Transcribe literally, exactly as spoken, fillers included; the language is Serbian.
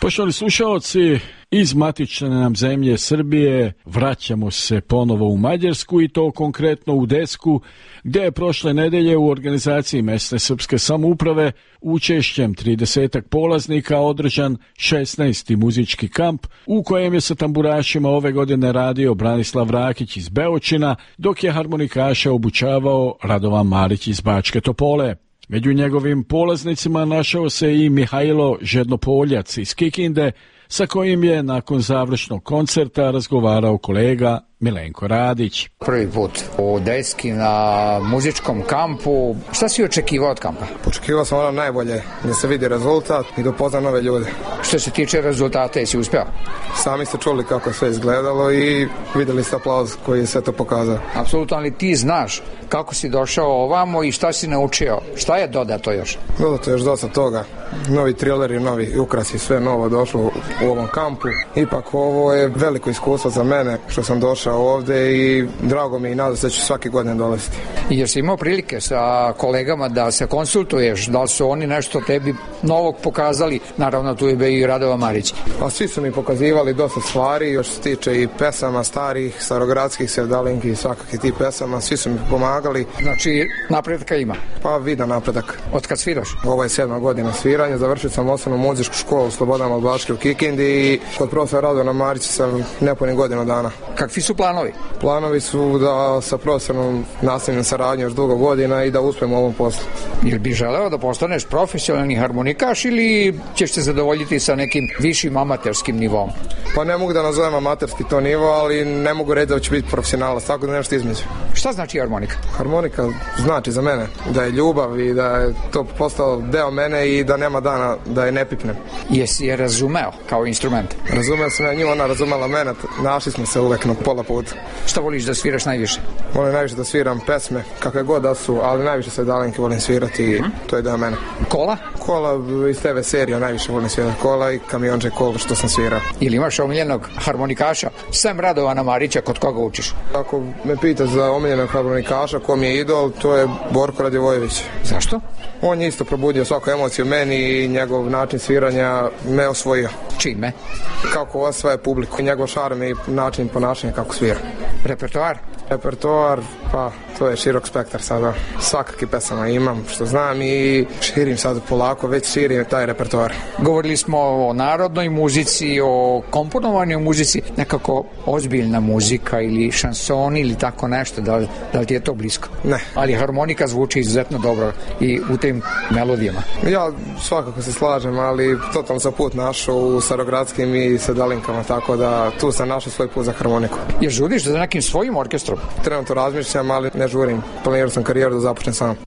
Poštovani slušalci, iz matične nam zemlje Srbije vraćamo se ponovo u Mađarsku i to konkretno u Desku, gdje je prošle nedelje u organizaciji mesne srpske samouprave učešćem tridesetak polaznika održan šesnaesti muzički kamp u kojem je sa tamburašima ove godine radio Branislav Rakić iz Beočina, dok je harmonikaša obučavao Radovan Marić iz Bačke Topole. Među njegovim polaznicima našao se i Mihajlo Žednopoljac iz Kikinde, sa kojim je nakon završnog koncerta razgovarao kolega Milenko Radić. Prvi put u Deski na muzičkom kampu. Šta si očekivao od kampa? Očekivao sam ono najbolje, da se vidi rezultat i da upozna nove ljude. Što se tiče rezultata, jesi uspeo? Sami ste čuli kako je sve izgledalo i videli ste aplauz koji je sve to pokazao. Apsolutno, ali ti znaš kako si došao ovamo i šta si naučio? Šta je dodato još? Dodato još dosta toga. Novi trileri, novi ukrasi, sve novo došlo u ovom kampu. Ipak ovo je veliko iskustvo za mene što sam došao ovde i drago mi i nadam se da ću svake godine dolaziti. I jesi imao prilike sa kolegama da se konsultuješ, da li su oni nešto tebi novog pokazali? Naravno, tu je i Radovan Marić. A svi su mi pokazivali dosta stvari, još se tiče i pesama starih, starogradskih, sevdalinki i svakakih tih pesama, svi su mi pomagali. Znači, napretka ima? Pa vidan napredak. Od kad sviraš? Ovo je sedma godina sviranja, završio sam osnovnu muzičku školu Slobodan Malbaški u Kikindi i kod profesora Radovana Marića sam nepunih godinu dana. Kakvi su planovi? Planovi su da sa profesorom nastavim saradnju još dugo godina i da uspem u ovom poslu. Ili bi želeo da postaneš profesionalni harmonikaš ili ćeš se zadovoljiti sa nekim višim amaterskim nivom? Pa ne mogu da nazovem amaterski to nivo, ali ne mogu reći da će biti profesionalac, tako da nešto između. Šta znači harmonika? Harmonika znači za mene da je ljubav i da je to postao deo mene i da nema dana da je ne pipnem. Jesi je razumeo kao instrument? Razumeo sam ja nju, ona razumela mene, našli smo se uvek na pola puta. Šta voliš da sviraš najviše? Volim najviše da sviram pesme, kakve god da su, ali najviše sevdalinke volim svirati i hmm. to je deo mene. Kola? Kola iz te ve serije najviše volim svirati. Kola i kamionče kola što sam svirao. Ili imaš omiljenog harmonikaša, sem Radovana Marića, kod koga učiš? Ako me pitaš za omiljenog harmonikaša, ko mi je idol, to je Borko Radivojević. Zašto? On je isto probudio svaku emociju u meni i njegov način sviranja me osvojio. Čime? Kako osvaja publiku, njegov šarm i način ponašanja kako svira. Repertoar? Repertoar, pa to je širok spektar sada. Svakakih pesama imam što znam i širim sad polako, već širim taj repertoar. Govorili smo o narodnoj muzici, o komponovanju muzici, nekako ozbiljna muzika ili šansoni ili tako nešto, da li, da li ti je to blisko? Ne. Ali harmonika zvuči izuzetno dobro i u tim melodijama. Ja svakako se slažem, ali totalno sam put našao u starogradskim i sevdalinkama, tako da tu sam našao svoj put za harmoniku. Jer žuriš za nekim svojim orkestrom? Trenutno razmišljam, ali ne žurim. Planirao sam karijeru da započnem sam.